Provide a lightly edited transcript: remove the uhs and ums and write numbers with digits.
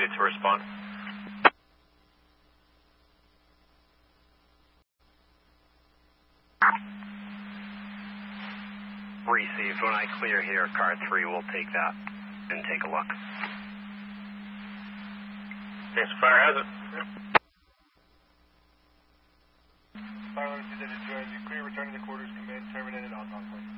to respond. Received. When I clear here, car 3 will take that and take a look. Yes, fire has it. Fire alarm that it joins you. Clear, returning to quarters, command terminated on conflict.